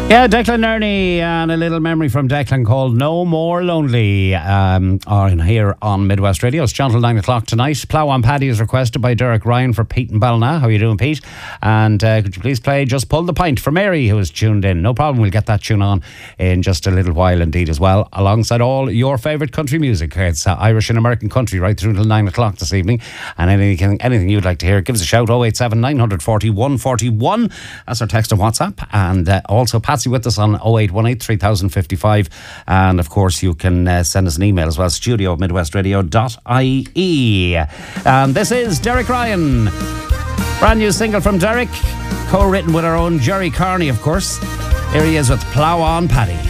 Yeah, Declan Nerney and a little memory from Declan called No More Lonely are here on Midwest Radio. It's gentle 9 o'clock tonight. Plough on Paddy is requested by Derek Ryan for Pete and Ballina. How are you doing, Pete? And could you please play Just Pull the Pint for Mary, who is tuned in? No problem, we'll get that tune on in just a little while indeed as well, alongside all your favourite country music. It's Irish and American country right through till 9 o'clock this evening. And anything you'd like to hear, give us a shout. 087 940 141. That's our text and WhatsApp. And also Patsy with us on 0818 3055, and of course you can send us an email as well, studio@midwestradio.ie. And this is Derek Ryan, brand new single from Derek, co-written with our own Jerry Carney, of course. Here he is with Plough on Paddy.